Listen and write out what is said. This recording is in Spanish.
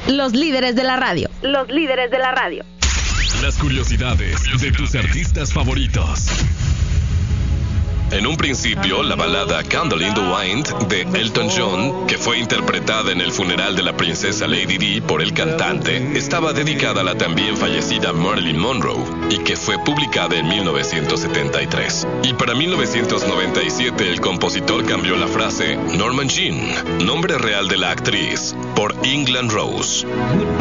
Los líderes de la radio. Los líderes de la radio. Las curiosidades de tus artistas favoritos. En un principio, la balada Candle in the Wind de Elton John, que fue interpretada en el funeral de la princesa Lady Di por el cantante, estaba dedicada a la también fallecida Marilyn Monroe y que fue publicada en 1973. Y para 1997 el compositor cambió la frase Norma Jean, nombre real de la actriz, por England Rose.